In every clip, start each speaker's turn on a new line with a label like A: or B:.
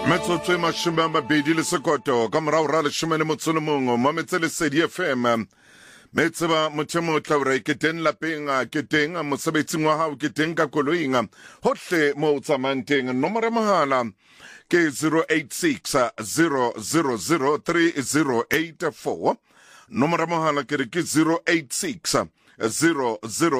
A: Metsotso e mashome a mabedi le sekoto ka morao ra leshome le motso le mongwe mametse Lesedi FM metse ba mothemo tla ura ke teng lapeng ke teng mosebetsing wa hao ke teng ka koloing hohle mo tsamayang teng nomoro ya mohala ke 086 000 3084 nomoro ya mohala ke re ke 086 000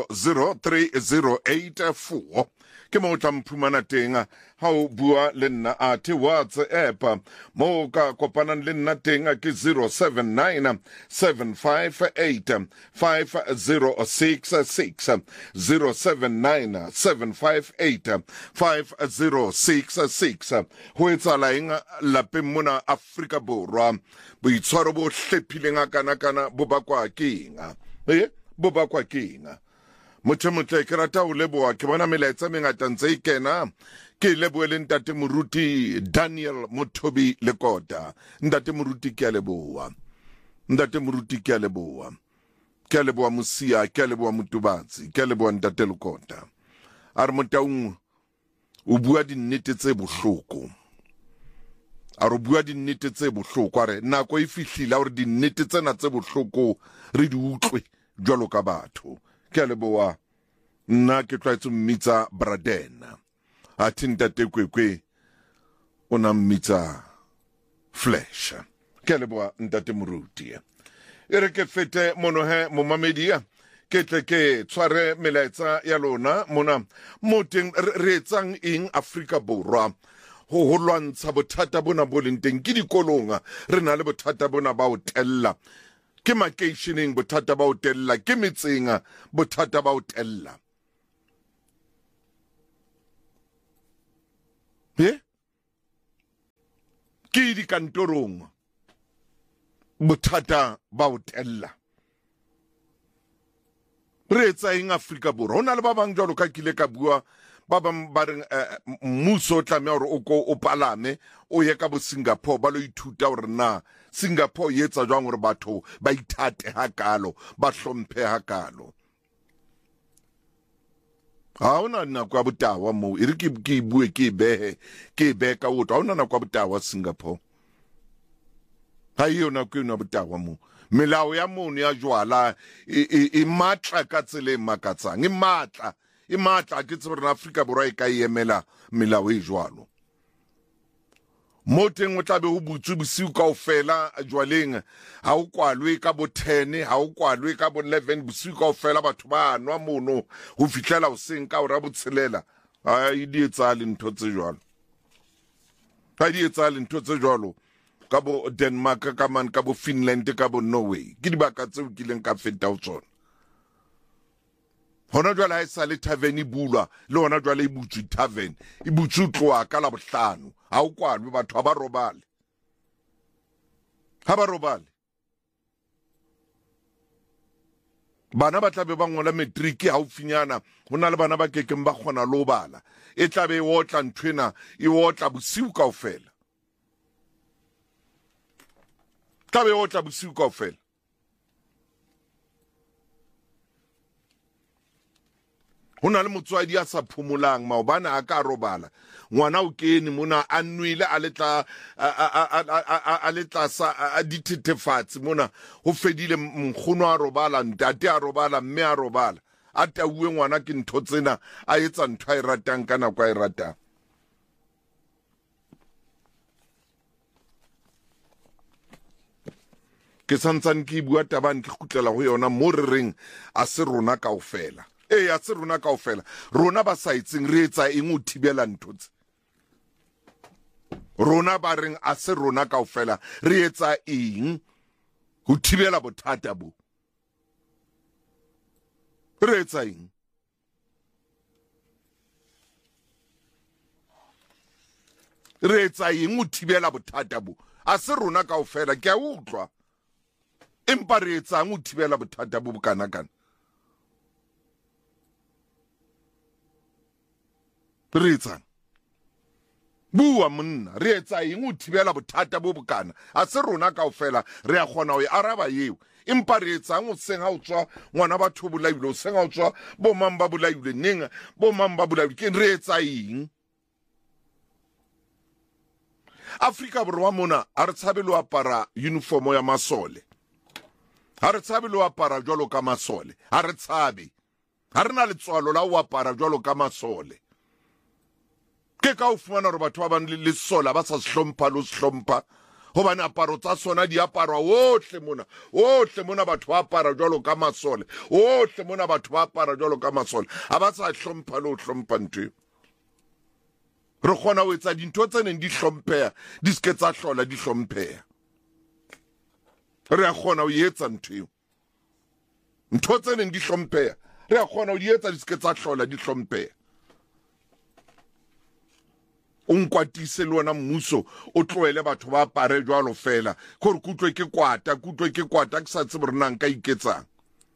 A: 3084 ke mo tla mphumana teng ha o bua le nna a te WhatsApp mo ka kopanang le nna teng ke 079 758 5066 079 758 5066 ho etsala eng lapeng mona Afrika Borwa boitshwaro bo hlephileng kana bo bakwa keng bo bakwa keng Mothemotle ke rata o leboa ke bona melaetsa mengata ntse e kena ke leboe le ntate moruti Daniel Mothobi Lekota ntate moruti ke a leboa ke a leboa Mosia ke a leboa Motubatsi ke a leboa ntate Lekota a re Motaung o bua dinnete tse bohloko a re bua dinnete tse bohloko a re nako e fihlile hore dinnete tsena tse bohloko re di utlwe jwalo ka batho ke a leboa nna ke tlwaetse mmitsa Bradena a ntate Kwekwe o na mmitsa Flash ke a leboa ntate moruti e re ke fete monohe momamedia ke tle ke tshware melaetsa ya lona mona moteng re etsang eng Afrika Borwa ho lwantsha bothata bona bo leng teng ke dikolong re na le bothata bona ba ho tella ke makeisheneng bothata ba ho tella ke metseng bothata ba ho tella ke dikantorong bothata ba ho tella re etsa eng Afrika Borwa hona le ba bang jwalo ka kile ka bua ba bang ba reng mmuso o tlameha hore o palame o ye ka bo Singapore ba lo ithuta hore na Singapore e etsa jwang hore batho ba ithate hakalo ba hlomphe hakalo ha ona nako ya botawa mo e re ke bue ke behe ka otho ha ona nako ya botawa Singapore ha iyo nako ya botawa mo melao ya mono ya jwala e matla ka tsele makatsang e matla ke tsebe re Afrika Borwa e ka emela melao e jwalo moteng o tlabe ho butsu bosiu kaofela jwaleng ha o kwalwe ka bo 10 ha o kwalwe ka bo 11 bosiu kaofela batho ba nwa mono ho fihlela o seng ka ora botshelela ha di etsa le ntho tse jwalo ka bo Denmark ka bo Finland ka bo Norway ke dibaka tseo kileng ka feta ho tsona hona jwale ha e sa le tavern e bulwa le hona jwale e butsu tavern e butsu tloa ka la bohlano ha o kwalwe batho ha ba robale bana ba tlabe ba ngola matric ha o finyana hona le bana ba kekeng ba kgona lo bala e tlabe e otla nthwena e otla bosiu kaofela hona le motswadi a sa phomolang maobana a ka robala ngwana o kene mona a nwele a letla sa dithethefatsi mona ho fedile mkgono a robala ntate a robala mme a robala a tauwe ngwana ke ntho tsena a etsa ntho a e ratang ka nako a e ratang ke santsane ke bua tabane ke kgutlela ho yona mo re reng a se rona kaofela a se rona kaofela rona ba sa itseng re etsa eng o thibela ntho tse rona ba reng a se rona kaofela re etsa eng ho thibela bothata bo re etsa eng ho thibela bothata bo a se rona kaofela ke a utlwa empa re etsang ho thibela bothata bo bokanakana re etsang bua monna re etsa eng ho thibela bothata bo bokana a se rona kaofela re a kgona ho e araba eo empa re etsang o senga o tswa ngwana batho bolaile o senga o tswa bo mang ba bolaile neng bo mang ba bolaile ke re etsa eng Afrika Borwa mona a re tshabe lo apara uniform ya masole, ha re tshabe lo apara jwalo ka masole, ha re tshabe, ha re na le tswalo la o apara jwalo ka masole. Ke ka o fumana hore batho ba bang le sola ba sa hlompha lo hlompha hobane aparo tsa sona di aparwa ohle mona batho ba apara jwalo ka masole, ohle mona batho ba apara jwalo ka masole, ha ba sa hlompha lo hlompha ntwe. Re kgona ho etsa dintho tse neng di hlompheha di ske tsa hlola di hlompheha. Re a kgona ho etsa ntho tse neng di hlompheha re a kgona ho di etsa di ske tsa hlola di hlompheha. O nkwatise le wena mmuso o tloele batho ba apare jwalo fela gore kutlwe ke kwata ke sa tsebe re nang ka iketsang.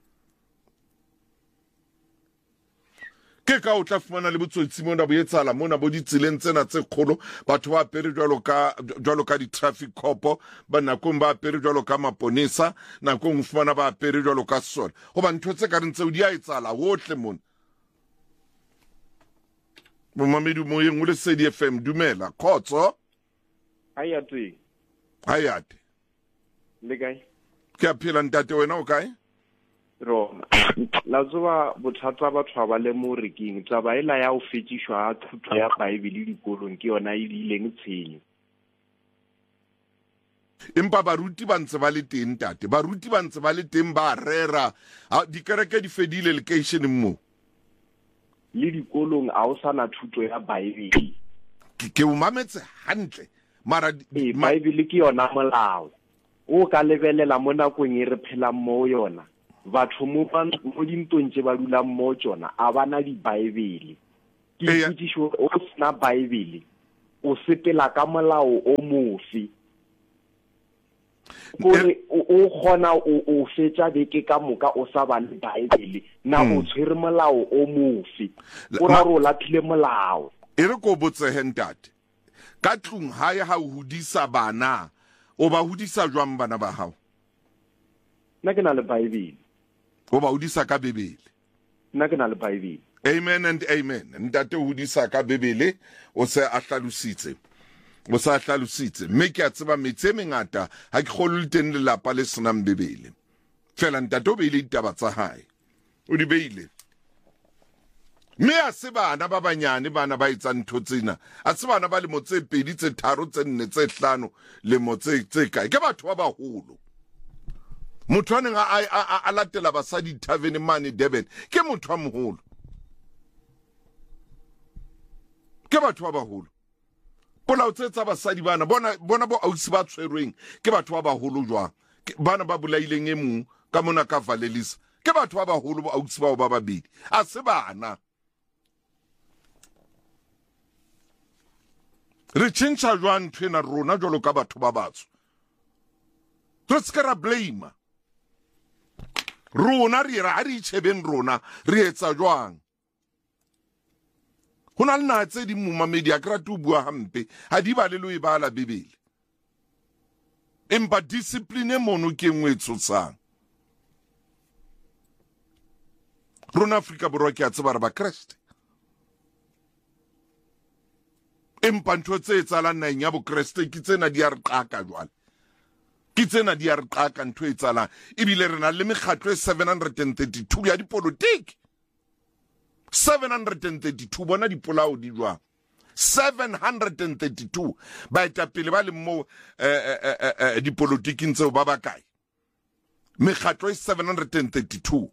A: Ke ka o tla fumana le botsotsi mona bo etsala mona bo ditseleng tsena tse kgolo batho ba apere jwalo ka di traffic cop ba nakong ba apere jwalo ka maponesa nakong fumana ba apere jwalo ka sola hoba ntho tse ka reng tseo di a etsala hohle mona. Momamedi moyeng o le Sedi FM dumela khotso
B: Hayate le kae
A: ke a phela ntate wena o kae
B: rona la tsoba bothata batho ba le mo reking taba ela ya o fetishwa thuto ya Bible dikolong ke yona e dileng tshenyo.
A: Empa baruti ba ntse ba le teng ntate, baruti ba ntse ba le teng ba rera dikereke di fedile location mo
B: le dikolong a o sana thuto ya Bible.
A: Ke o mametse hantle mara
B: Bible ke yona molao o ka lebelela mo nakong e re phela mo yona batho mo dintong tse ba dula mo tsona a bana di Bible. Ke ditšho o sna Bible o sepela ka molao o mofi gore o gona o fetsa beke ka moka o sa ba le Bible na o tshwere molao o mofi o ra ro laphile molao.
A: E re ko botse hentate ka tlung hae ha o hodisa bana o ba hodisa jwang bana ba hao?
B: Nna ke na le Bible.
A: O ba hodisa ka Bebele?
B: Nna ke na le Bible.
A: Amen and amen. Ntate o hodisa ka Bebele o se a hlalositse. O sa hlalositse mme ke a tseba metse mengata ha ke kgolo le teng le lapa le senang Bebele. Fela ntate o beile ditaba tsa hae o di beile. Mme a se bana ba banyane bana ba etsang ntho tsena a se bana ba le mo tse 2 tse 3 tse 4 tse 5 le mo tse kae ke batho ba baholo. Motho a neng a latela basadi tavern mane Durban ke motho a moholo, ke batho ba baholo. Polao tsa basadi bana bona bo ausi ba tshwerweng ke batho ba baholo jwang, bana ba bolaileng e mong ka mona ka Valelisa ke batho ba baholo bo ausi bao ba babedi a se bana. Re tšhentšha jwang ntwena rona jwalo ka batho ba batsho? Re se ke ra blame rona re ra re itšhebeng rona re etsa jwang? Ho na le naha tse di momamedi a ke rate o bua hampe ha di ba le lo e bala Bebele empa discipline mono ke nngwe e tshosang. Rona Afrika Borwa ke a tseba re ba Kreste empa ntho tse etsalang naheng ya bo Kreste ke tsena di a re qaka jwale, ke tsena di a re qaka ntho e etsalang ebile re na le mekgatlo e 732 ya dipolotiki 732 bona dipolao di jwang 732 baetapele ba le mo dipolotiking tseo ba bakae mekgatlo e 732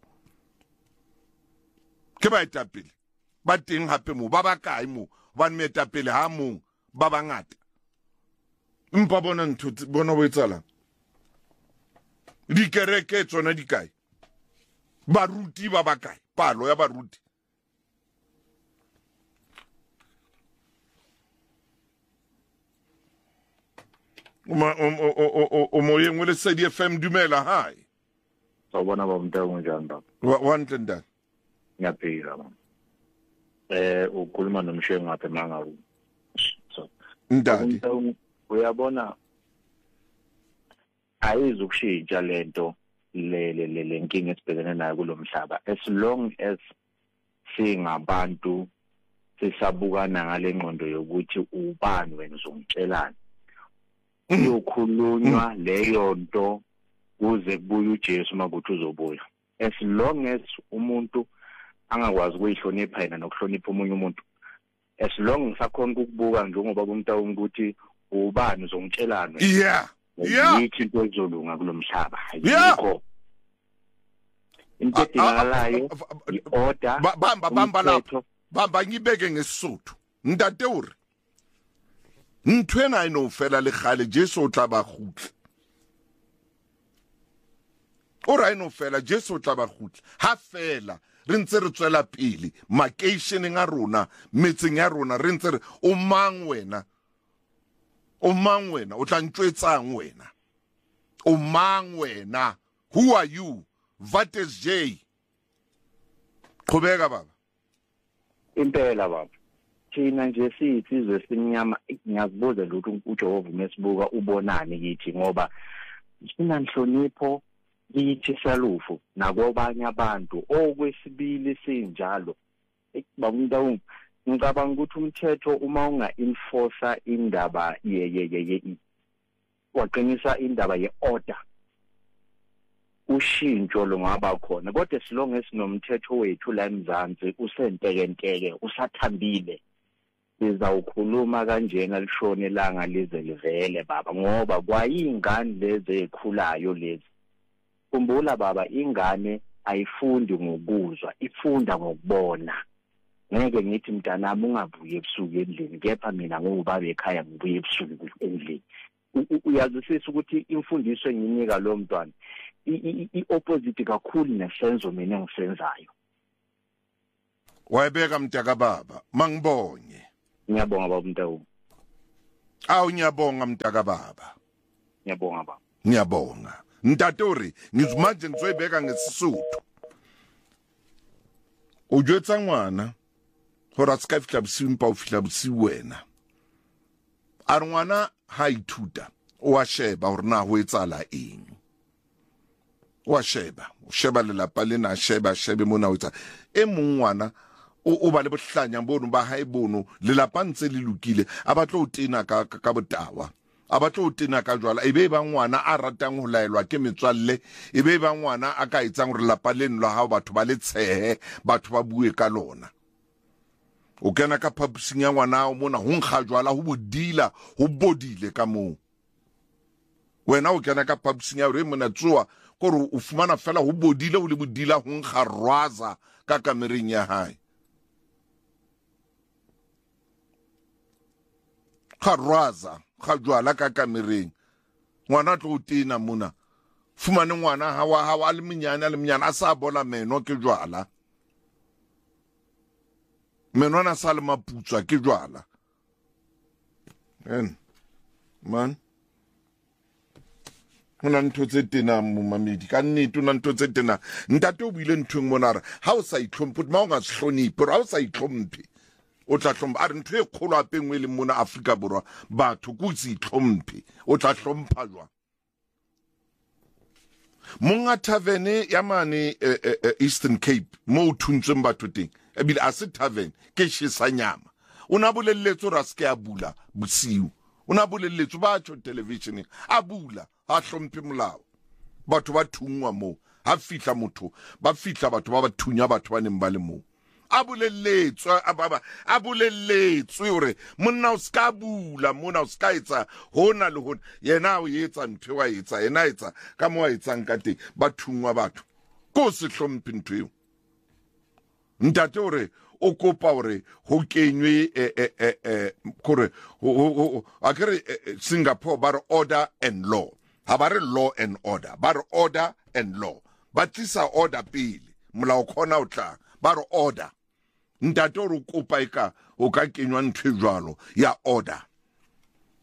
A: ke baetapele ba teng hape mo ba bakae mo ba meetapele ha mong ba bangata mpa bona ntho bona bo etsalang dikereke tsona di kae baruti ba bakae palo ya baruti o moyeng o le Sedi FM dumela hai
C: sa bona ba mntang njani
A: wa ntle ndani
C: ngiyaphila ba ukhuluma nomshenga ngapha manga so
A: ndadi
C: uyabona ayizukushintsha lento le nkinga esibhekene nayo kulomhlaba as long as singabantu sisabukana ngale ngqondo yokuthi ubani wena uzongitshelana yokhulunywa leyo nto kuze kubuye uJesu makuthi uzobuya. As long as umuntu angakwazi ukuyihlonipha yena nokuhlonipha omunye umuntu, as long ngisakhona ukukubuka njengoba kumtawu ukuthi ubani uzongitshelana yithi into ezolunga kulomhlaba ayikho. Into edingakalayo i-order
A: bamba ngibeke ngesisuthu ntate uri ntwena ino fela le khale Jesu o tla ba khutla ora ino fela Jesu o tla ba khutla ha fela re ntse re tswela pele makeisheneng a rona metseng ya rona re ntse re o mang wena o tla ntwetsang wena o mang wena, who are you, what is J qhubeka baba
C: impela baba thina nje siyizwe simnyama ngiyakubuza lokhu uJehova mesibuka ubonani kithi ngoba sinanhlonipho kithi salufu nakobanye abantu okwesibili sinjalo bamuntu ngicabanga ukuthi umthetho uma unga-enforcer indaba waqinisa indaba ye-order ushintsho lungaba khona kodwa silonge sinomthetho wethu la eMzansi usentekenteke usathambile sizawukhuluma kanjena lishone langa lize livele baba ngoba kwayingane lezi ezikhulayo lezi kumbula baba ingane ayifundi ngokuzwa ifunda ngokubona ngeke ngithi mntanami ungabuye ebusuku endlini kepha mina ngubaba ekhaya ngibuye ebusuku endlini uyazisisa ukuthi imfundiso enginika lo mntwana i-opposite kakhulu nesenzo mina engisenzayo.
A: Wayebeka mntaka baba mangibonye.
C: Ngiyabonga baba Mtawu.
A: Ngiyabonga mntaka baba.
C: Ngiyabonga baba.
A: Ngiyabonga. Ntatori ngizimanje ngizoyibeka ngesisuthu. Ujwetsa ngwana hora ska fihla busimpa o fihla busi wena. A re ngwana ha ithuta o a sheba hore na ho etsala eng. O sheba lelapa lena a shebe mona o etsa e mong ngwana o ba le bohlanya bono ba hae bono lelapa ntse le lokile a batla o tena ka botawa a batla o tena ka jwala ebe ba ngwana a ratang ho laelwa ke metswalle ebe ba ngwana a ka etsang hore lelapa leno la hao batho ba le tshehe batho ba bue ka lona o kena ka phaposing ya ngwana o mona ho nkga jwala ho bodila ho bodile ka moo wena o kena ka phaposing ya re mona tsoa kore o fumana fela ho bodile ho le bodila ho nkga rwaza ka kamereng ya hae kharwaza khajwala ka kamereng ngwana tlo tena mona fumane ngwana ha wa le menyana a sa bona meno ke jwala meno na sa le maputswa ke jwala man hona ntho tse tena mo mamedi ka nnete hona ntho tse tena ntate o buile nthong mona re ha o sa itlhomphe ma o nga hloniphe ha o sa itlhomphe o tla hlompa a re ntho e kgolo a pengwe le mona Afrika Borwa batho go tsi itlhomphe o tla hlompha jwa monga taverne ya mane Eastern Cape mo thuntseng batho teng ebile a se tavern ke shisa nyama una bolelletso ra ske a bula bosiu una bolelletso ba tho television a bula ha hlomphe molao batho ba thungwa mo ha fihla motho ba fihla batho ba thunya batho ba neng ba le mo a boleletswe hore monna o ska bula mona o ska etsa hona le hona yena o etsa ntho wa etsa yena etsa ka mo wa etsang ka teng ba thungwa batho ko se hlomphe ntho eo ntate hore o kopa hore ho kenywe kore a kere Singapore ba re order and law ha ba re law and order ba re order and law ba tlisa order pele molao khona o tla ba re order ntate hore o kopa eka o ka kenywa ntho jwalo ya order